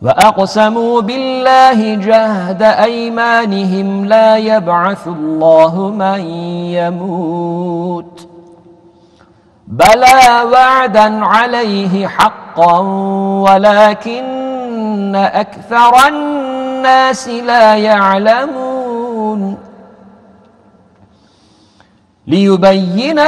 وأقسموا بالله جهد أيمانهم لا يبعث الله من يموت بلى وعدا عليه حقا ولكن أكثر الناس لا يعلمون ليبين